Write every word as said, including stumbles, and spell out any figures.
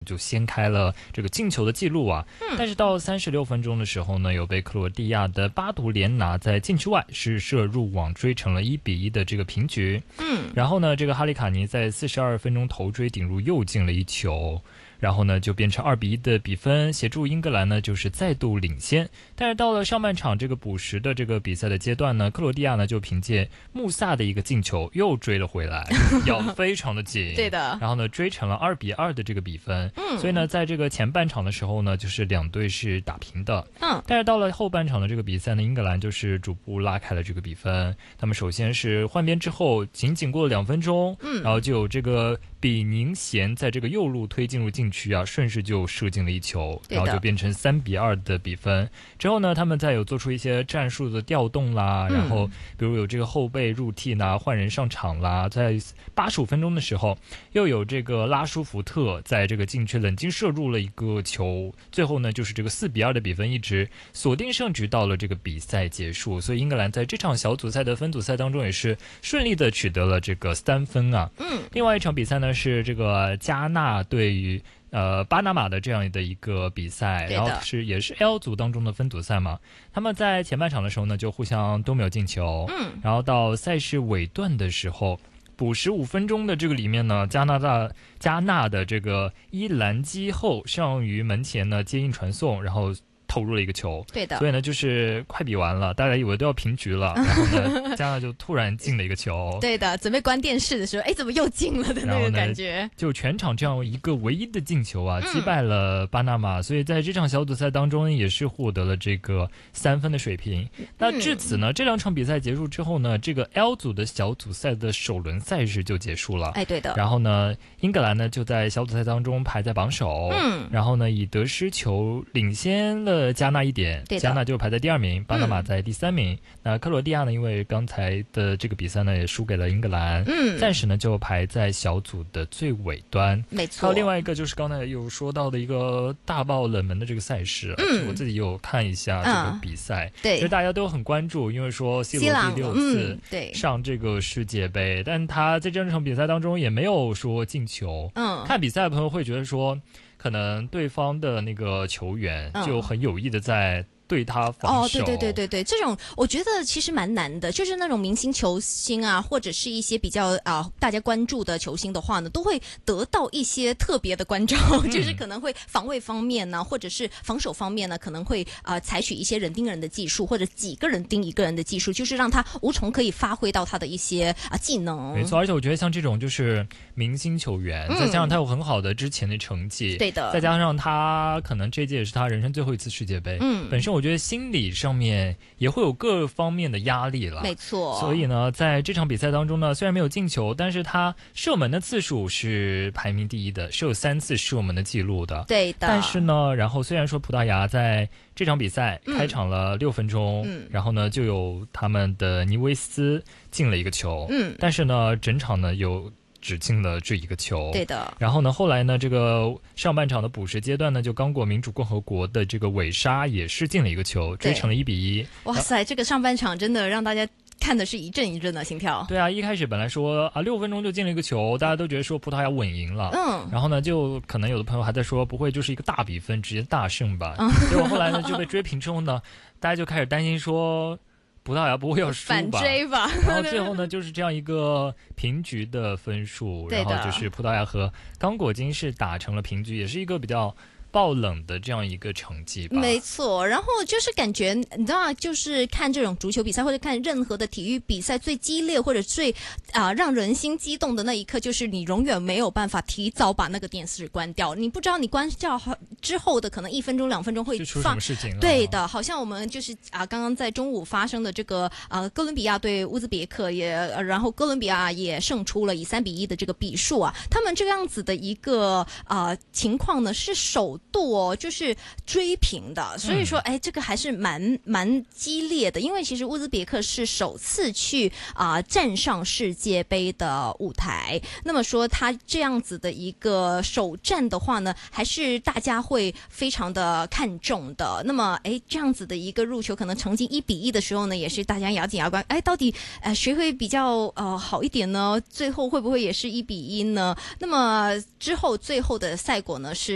就掀开了这个进球的记录啊。嗯、但是到三十六分钟的时候呢，有被克罗地亚的巴图连拿在禁区外是射入网，追成了一比一的这个平局。嗯，然后呢，这个哈里卡尼在四十二分钟头锥顶入又进了一球。然后呢，就变成二比一的比分，协助英格兰呢就是再度领先。但是到了上半场这个补时的这个比赛的阶段呢，克罗地亚呢就凭借穆萨的一个进球又追了回来，咬得非常的紧。 对的。 然后呢，追成了二比二的这个比分。嗯。所以呢，在这个前半场的时候呢，就是两队是打平的。嗯。但是到了后半场的这个比赛呢，英格兰就是逐步拉开了这个比分。他们首先是换边之后，仅仅过了两分钟，嗯，然后就有这个比宁贤在这个右路推进入禁区啊，顺势就射进了一球，然后就变成三比二的比分。之后呢，他们再有做出一些战术的调动啦，嗯、然后比如有这个后备入替啦，换人上场啦，在八十五分钟的时候，又有这个拉舒福特在这个禁区冷静射入了一个球，最后呢就是这个四比二的比分，一直锁定胜局到了这个比赛结束。所以英格兰在这场小组赛的分组赛当中也是顺利的取得了这个三分啊。嗯，另外一场比赛呢是这个加纳对于呃巴拿马的这样的一个比赛，然后是也是 L 组当中的分组赛嘛。他们在前半场的时候呢就互相都没有进球，嗯，然后到赛事尾段的时候，补十五分钟的这个里面呢，加拿大加纳的这个伊兰基后上于门前呢接应传送，然后投入了一个球。 对的。 所以呢就是快比完了，大家以为都要平局了，然后呢加纳就突然进了一个球。 对的，准备关电视的时候，哎，怎么又进了的那个感觉。 就全场这样一个唯一的进球啊，击败了巴拿马，嗯、所以在这场小组赛当中也是获得了这个三分的水平。那至此呢，嗯、这两场比赛结束之后呢，这个 L 组的小组赛的首轮赛事就结束了。 哎，对的。 然后呢，英格兰呢就在小组赛当中排在榜首，嗯，然后呢以得失球领先了加纳一点，加纳就排在第二名，巴拿马在第三名。嗯、那克罗地亚呢，因为刚才的这个比赛呢也输给了英格兰，嗯，暂时呢就排在小组的最尾端。 没错。 还有另外一个就是刚才有说到的一个大爆冷门的这个赛事，嗯，我自己有看一下这个比赛，嗯、 对， 其实大家都很关注，因为说 C 罗第六次上这个世界杯，嗯、但他在这场比赛当中也没有说进球。嗯，看比赛的朋友会觉得说，可能对方的那个球员就很有意的在对他防守。 哦，对对对对对，这种我觉得其实蛮难的，就是那种明星球星啊，或者是一些比较啊、呃、大家关注的球星的话呢，都会得到一些特别的关照，嗯、就是可能会防卫方面呢，或者是防守方面呢，可能会啊、呃、采取一些人盯人的技术，或者几个人盯一个人的技术，就是让他无从可以发挥到他的一些啊、呃、技能。 没错，而且我觉得像这种就是明星球员，嗯、再加上他有很好的之前的成绩， 对的， 再加上他可能这届也是他人生最后一次世界杯，嗯，本身我。我觉得心理上面也会有各方面的压力了， 没错。 所以呢，在这场比赛当中呢，虽然没有进球，但是他射门的次数是排名第一的，是有三次射门的记录的。 对的。 但是呢，然后虽然说葡萄牙在这场比赛开场了六分钟，嗯，然后呢就有他们的尼维斯进了一个球，嗯，但是呢整场呢有只进了这一个球。 对的。 然后呢，后来呢，这个上半场的补时阶段呢，就刚果民主共和国的这个韦沙也是进了一个球，追成了一比一。 哇塞，这个上半场真的让大家看的是一阵一阵的心跳。 对啊，一开始本来说啊六分钟就进了一个球，大家都觉得说葡萄牙稳赢了。嗯。然后呢，就可能有的朋友还在说，不会就是一个大比分直接大胜吧？嗯。结果后来呢就被追平之后呢，大家就开始担心说，葡萄牙不会要输吧？ 反追吧。 然后最后呢，就是这样一个平局的分数，然后就是葡萄牙和刚果金是打成了平局，也是一个比较爆冷的这样一个成绩吧。 没错，然后就是感觉你知道，就是看这种足球比赛或者看任何的体育比赛，最激烈或者最啊、呃、让人心激动的那一刻，就是你永远没有办法提早把那个电视关掉。你不知道你关掉之后的可能一分钟两分钟会就出什么事情了。 对的，好像我们就是啊刚刚在中午发生的这个啊哥伦比亚对乌兹别克也，呃、然后哥伦比亚也胜出了以三比一的这个比数啊，他们这样子的一个啊、呃、情况呢是首度哦，就是追平的，所以说，哎，这个还是蛮蛮激烈的，因为其实乌兹别克是首次去啊、呃、站上世界杯的舞台，那么说他这样子的一个首战的话呢，还是大家会非常的看重的。那么，哎，这样子的一个入球，可能成绩一比一的时候呢，也是大家咬紧牙关，哎，到底呃谁会比较呃好一点呢？最后会不会也是一比一呢？那么之后最后的赛果呢是。